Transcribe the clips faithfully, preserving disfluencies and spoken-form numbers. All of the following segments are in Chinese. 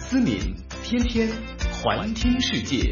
思敏天天环听世界。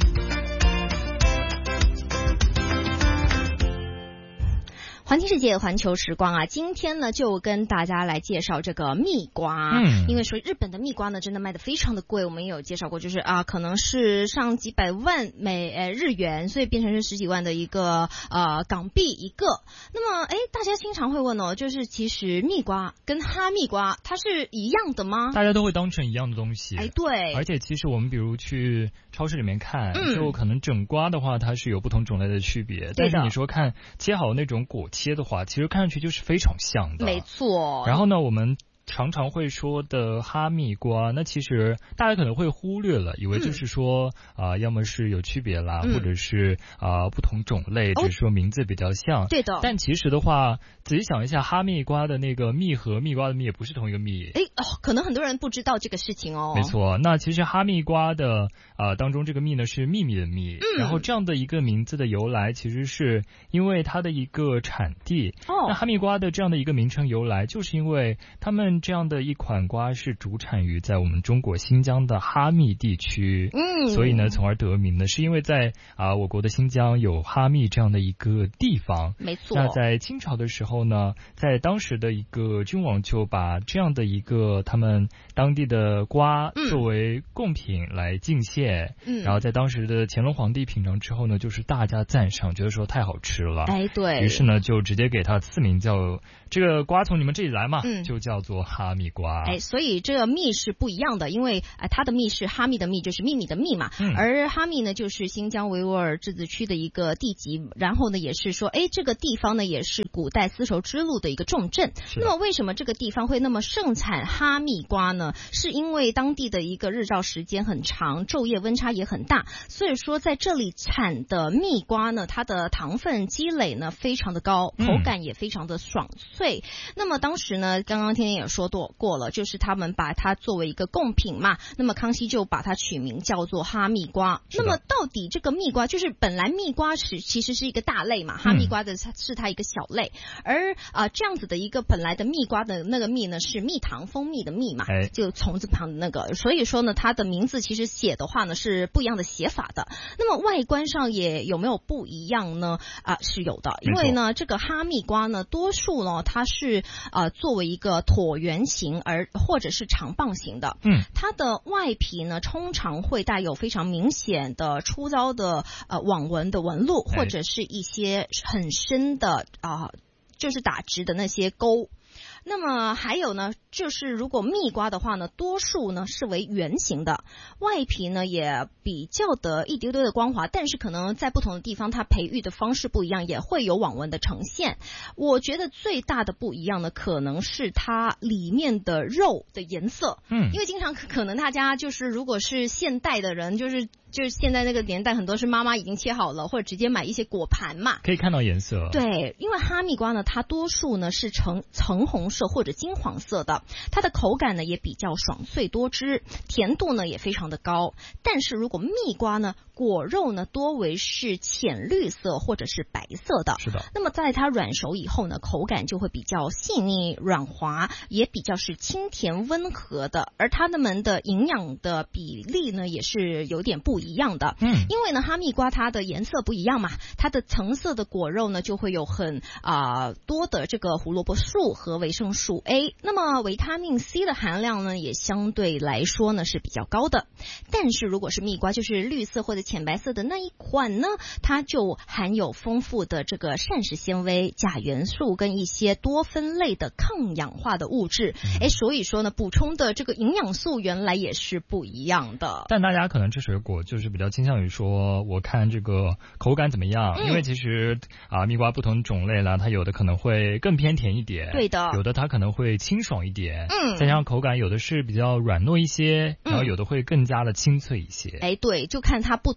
环听世界，环球时光啊！今天呢，就跟大家来介绍这个蜜瓜。 嗯， 因为说日本的蜜瓜呢，真的卖得非常的贵，我们也有介绍过，就是啊，可能是上几百万美呃日元，所以变成是十几万的一个呃港币一个。那么，哎，大家经常会问哦，就是其实蜜瓜跟哈密瓜它是一样的吗？ 大家都会当成一样的东西。 哎，对。 而且其实我们比如去超市里面看， 嗯、 就可能整瓜的话，它是有不同种类的区别。但是你说看切好那种果切的话，其实看上去就是非常像的。 没错。 然后呢，我们常常会说的哈密瓜，那其实大家可能会忽略了，以为就是说啊、嗯呃，要么是有区别啦，嗯、或者是啊、呃、不同种类，只是说名字比较像。 哦、对的。 但其实的话，仔细想一下，哈密瓜的那个蜜和蜜瓜的蜜也不是同一个蜜。 哎哦，可能很多人不知道这个事情哦。 没错，那其实哈密瓜的啊、呃、当中这个蜜呢是秘密的蜜、嗯，然后这样的一个名字的由来，其实是因为它的一个产地。 哦。 那哈密瓜的这样的一个名称由来，就是因为他们这样的一款瓜是主产于在我们中国新疆的哈密地区， 嗯， 所以呢，从而得名呢，是因为在啊、呃、我国的新疆有哈密这样的一个地方。 没错。 那在清朝的时候呢，在当时的一个君王就把这样的一个他们当地的瓜作为贡品来进献，嗯，然后在当时的乾隆皇帝品尝之后呢，就是大加赞赏，觉得说太好吃了， 哎，对， 于是呢就直接给它赐名叫这个瓜从你们这里来嘛， 嗯， 就叫做哈密瓜。 哎，所以这个蜜是不一样的，因为呃它的蜜是哈密的蜜，就是秘密的密嘛， 嗯， 而哈密呢就是新疆维吾尔自治区的一个地级，然后呢也是说，哎，这个地方呢也是古代丝绸之路的一个重镇。那么为什么这个地方会那么盛产哈密瓜呢？是因为当地的一个日照时间很长，昼夜温差也很大，所以说在这里产的蜜瓜呢，它的糖分积累呢非常的高，口感也非常的爽脆。嗯、那么当时呢，刚刚天天也说过了，就是他们把它作为一个贡品嘛，那么康熙就把它取名叫做哈密瓜。那么到底这个蜜瓜，就是本来蜜瓜是其实是一个大类嘛，哈密瓜的是它一个小类，嗯、而啊、呃、这样子的一个本来的蜜瓜的那个蜜呢是蜜糖蜂蜜的蜜嘛，就虫字旁的那个，所以说呢它的名字其实写的话呢是不一样的写法的。那么外观上也有没有不一样呢？啊、呃、是有的，因为呢这个哈密瓜呢多数呢它是呃作为一个椭圆形而或者是长棒形的， 嗯， 它的外皮呢通常会带有非常明显的粗糙的呃网纹的纹路，或者是一些很深的啊、呃、就是打直的那些沟。那么还有呢，就是如果蜜瓜的话呢，多数呢是为圆形的，外皮呢也比较的一丢丢的光滑，但是可能在不同的地方它培育的方式不一样，也会有网纹的呈现。我觉得最大的不一样呢，可能是它里面的肉的颜色， 嗯， 因为经常可能大家就是如果是现代的人，就是就是现在那个年代，很多是妈妈已经切好了，或者直接买一些果盘嘛， 可以看到颜色。 对，因为哈密瓜呢，它多数呢是橙橙红色或者金黄色的，它的口感呢也比较爽脆多汁，甜度呢也非常的高。但是如果蜜瓜呢，果肉呢多为是浅绿色或者是白色的。 是的。 那么在它软熟以后呢，口感就会比较细腻软滑，也比较是清甜温和的，而它们的营养的比例呢也是有点不一样的。 嗯， 因为呢哈密瓜它的颜色不一样嘛，它的橙色的果肉呢就会有很啊、呃、多的这个胡萝卜素和维生素 A， 那么维他命 C 的含量呢也相对来说呢是比较高的。但是如果是蜜瓜，就是绿色或者浅白色的那一款呢，它就含有丰富的这个膳食纤维、钾元素跟一些多酚类的抗氧化的物质。哎、嗯，所以说呢补充的这个营养素原来也是不一样的。 但大家可能吃水果就是比较倾向于说我看这个口感怎么样，嗯、因为其实啊蜜瓜不同种类啦，它有的可能会更偏甜一点， 对的， 有的它可能会清爽一点， 嗯， 再加上口感有的是比较软糯一些，然后有的会更加的清脆一些。 哎，对，就看它不同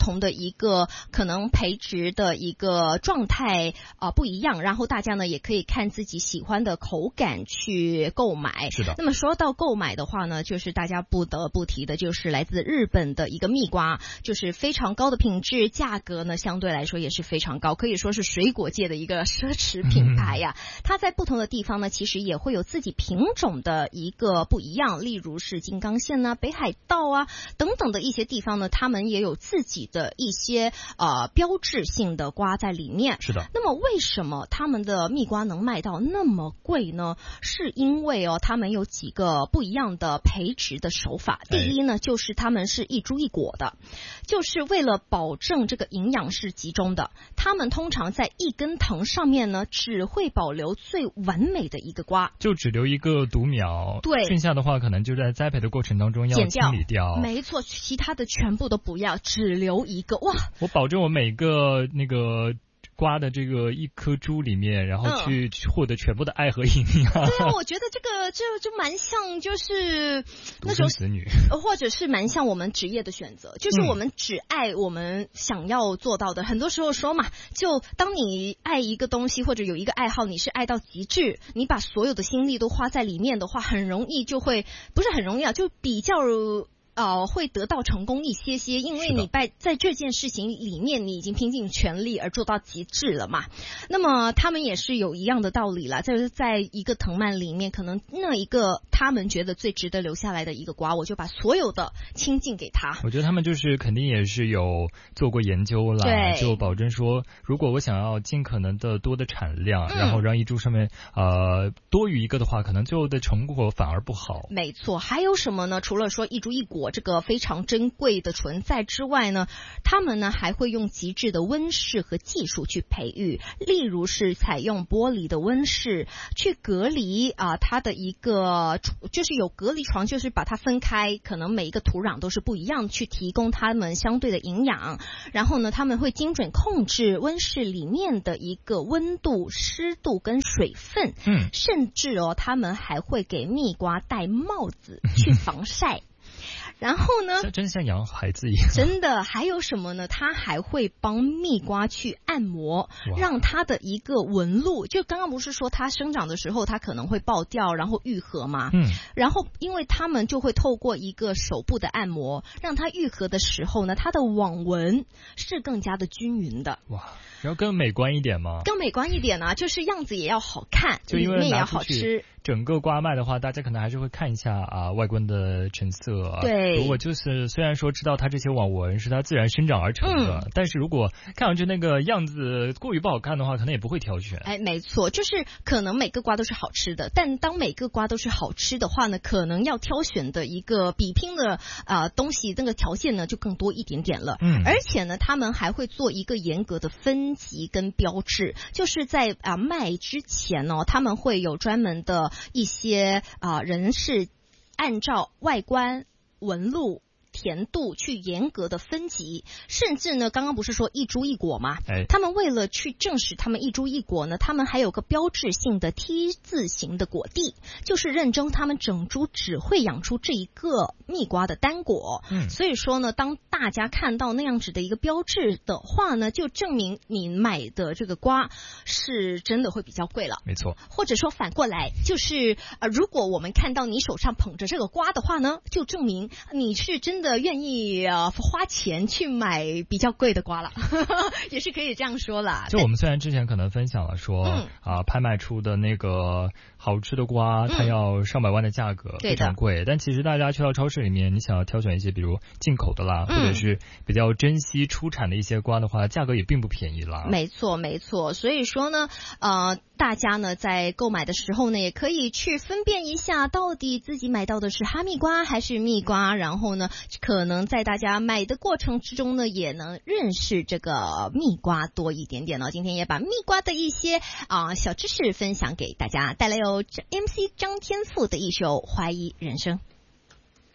同的一个可能培植的一个状态啊、呃、不一样，然后大家呢也可以看自己喜欢的口感去购买。 是的。 那么说到购买的话呢，就是大家不得不提的就是来自日本的一个蜜瓜，就是非常高的品质，价格呢相对来说也是非常高，可以说是水果界的一个奢侈品牌呀。嗯、它在不同的地方呢，其实也会有自己品种的一个不一样，例如是金刚县啊、北海道啊等等的一些地方呢，他们也有自己的一些呃标志性的瓜在里面。 是的。 那么为什么他们的蜜瓜能卖到那么贵呢？是因为哦，他们有几个不一样的培植的手法。第一呢，就是他们是一株一果的，就是为了保证这个营养是集中的，他们通常在一根藤上面呢，只会保留最完美的一个瓜， 就只留一个独苗， 对， 剩下的话可能就在栽培的过程当中要清理掉。 没错，其他的全部都不要，只留一个。哇！ 我保证我每个那个瓜的这个一颗株里面，然后去获得全部的爱和营养。 对啊，我觉得这个就就蛮像，就是那种子女， 或者是蛮像我们职业的选择，就是我们只爱我们想要做到的。嗯、很多时候说嘛，就当你爱一个东西或者有一个爱好，你是爱到极致，你把所有的心力都花在里面的话，很容易就会不是很容易啊，就比较。呃，会得到成功一些些，因为你在在这件事情里面，你已经拼尽全力而做到极致了嘛。那么他们也是有一样的道理啦，就是在一个藤蔓里面，可能那一个他们觉得最值得留下来的一个瓜，我就把所有的倾尽给他。 我觉得他们就是肯定也是有做过研究啦，就保证说，如果我想要尽可能的多的产量，嗯、然后让一株上面呃多于一个的话，可能最后的成果反而不好。 没错，还有什么呢？除了说一株一果这个非常珍贵的存在之外呢，他们呢还会用极致的温室和技术去培育，例如是采用玻璃的温室去隔离啊、呃，它的一个就是有隔离床，就是把它分开，可能每一个土壤都是不一样，去提供它们相对的营养。然后呢，他们会精准控制温室里面的一个温度、湿度跟水分，嗯，甚至哦，他们还会给蜜瓜戴帽子去防晒。然后呢， 真像养孩子一样。 真的，还有什么呢？他还会帮蜜瓜去按摩，让它的一个纹路，就刚刚不是说它生长的时候它可能会爆掉，然后愈合吗？嗯。然后，因为他们就会透过一个手部的按摩，让它愈合的时候呢，它的网纹是更加的均匀的。 哇，然后更美观一点吗？ 更美观一点啊，就是样子也要好看， 就因为里面也要好吃。 整个瓜卖的话，大家可能还是会看一下啊外观的成色。 对， 如果就是虽然说知道它这些网纹是它自然生长而成的，嗯、但是如果看上去那个样子过于不好看的话，可能也不会挑选。 哎，没错，就是可能每个瓜都是好吃的，但当每个瓜都是好吃的话呢，可能要挑选的一个比拼的啊、呃、东西，那个条件呢就更多一点点了。嗯，而且呢，他们还会做一个严格的分级跟标志，就是在啊、呃、卖之前呢、哦，他们会有专门的一些啊、呃、人是按照外观、纹路、甜度去严格的分级，甚至呢，刚刚不是说一株一果吗？哎，他们为了去证实他们一株一果呢，他们还有个标志性的 T 字形的果蒂，就是认证他们整株只会养出这一个蜜瓜的单果。嗯，所以说呢，当大家看到那样子的一个标志的话呢，就证明你买的这个瓜是真的会比较贵了。 没错， 或者说反过来，就是呃，如果我们看到你手上捧着这个瓜的话呢，就证明你是真的愿意呃花钱去买比较贵的瓜了，也是可以这样说啦。 就我们虽然之前可能分享了说啊、嗯呃，拍卖出的那个好吃的瓜，它要上百万的价格，嗯、非常贵，但其实大家去到超市里面，你想要挑选一些比如进口的啦，嗯、或者是比较珍惜出产的一些瓜的话，价格也并不便宜啦。 没错，没错。所以说呢，呃，大家呢在购买的时候呢，也可以去分辨一下，到底自己买到的是哈密瓜还是蜜瓜，然后呢，可能在大家买的过程之中呢，也能认识这个蜜瓜多一点点呢。今天也把蜜瓜的一些啊、呃、小知识分享给大家，带来有 M C 张天赋的一首《怀疑人生》。